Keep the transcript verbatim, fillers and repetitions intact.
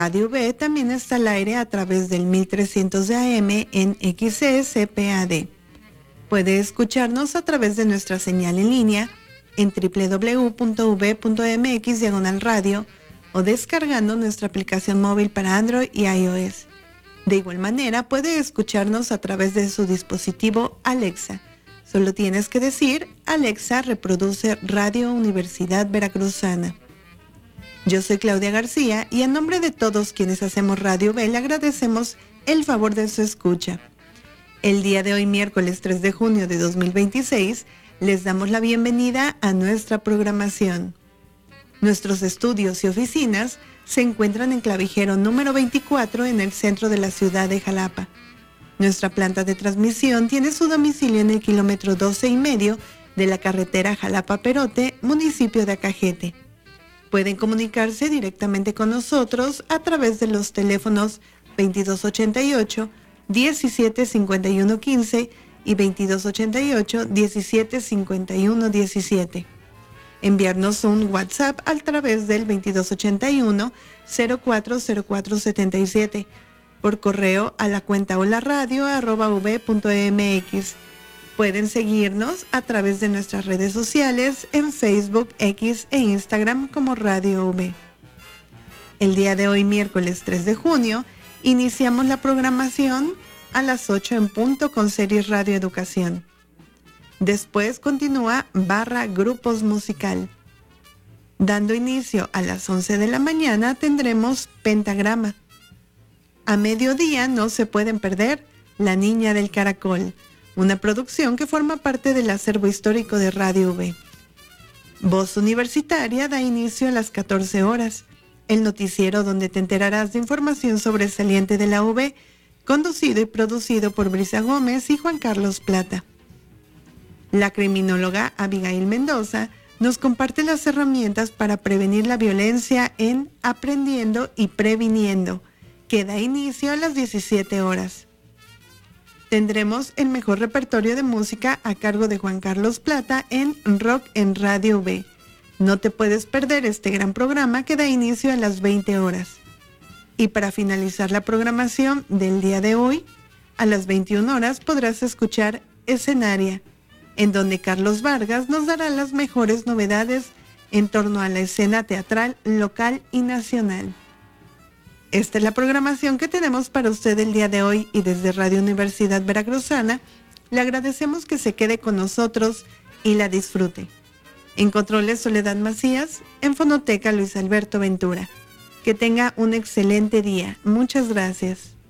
Radio V también está al aire a través del mil trescientos de A M en X C S P A D. Puede escucharnos a través de nuestra señal en línea en doble u doble u doble u punto u v punto m x diagonal radio o descargando nuestra aplicación móvil para Android y iOS. De igual manera, puede escucharnos a través de su dispositivo Alexa. Solo tienes que decir, Alexa, reproduce Radio Universidad Veracruzana. Yo soy Claudia García y en nombre de todos quienes hacemos Radio V le agradecemos el favor de su escucha. El día de hoy, miércoles tres de junio de dos mil veintiséis, les damos la bienvenida a nuestra programación. Nuestros estudios y oficinas se encuentran en Clavijero número veinticuatro en el centro de la ciudad de Jalapa. Nuestra planta de transmisión tiene su domicilio en el kilómetro doce y medio de la carretera Jalapa-Perote, municipio de Acajete. Pueden comunicarse directamente con nosotros a través de los teléfonos veintidós ochenta y ocho, diecisiete cincuenta y uno quince y veintidós ochenta y ocho, diecisiete cincuenta y uno diecisiete. Enviarnos un WhatsApp a través del veintidós ochenta y uno, cero cuatro cero cuatro setenta y siete, por correo a la cuenta holaradio arroba v punto m x. Pueden seguirnos a través de nuestras redes sociales en Facebook, X e Instagram como Radio V. El día de hoy, miércoles tres de junio, iniciamos la programación a las ocho en punto con Series Radio Educación. Después continúa Barra Grupos Musical. Dando inicio a las once de la mañana tendremos Pentagrama. A mediodía no se pueden perder La Niña del Caracol, una producción que forma parte del acervo histórico de Radio V. Voz Universitaria da inicio a las catorce horas, el noticiero donde te enterarás de información sobresaliente de la U V, conducido y producido por Brisa Gómez y Juan Carlos Plata. La criminóloga Abigail Mendoza nos comparte las herramientas para prevenir la violencia en Aprendiendo y Previniendo, que da inicio a las diecisiete horas. Tendremos el mejor repertorio de música a cargo de Juan Carlos Plata en Rock en Radio V. No te puedes perder este gran programa que da inicio a las veinte horas. Y para finalizar la programación del día de hoy, a las veintiuna horas podrás escuchar Escenaria, en donde Carlos Vargas nos dará las mejores novedades en torno a la escena teatral local y nacional. Esta es la programación que tenemos para usted el día de hoy y desde Radio Universidad Veracruzana le agradecemos que se quede con nosotros y la disfrute. En controles Soledad Macías, en Fonoteca Luis Alberto Ventura. Que tenga un excelente día. Muchas gracias.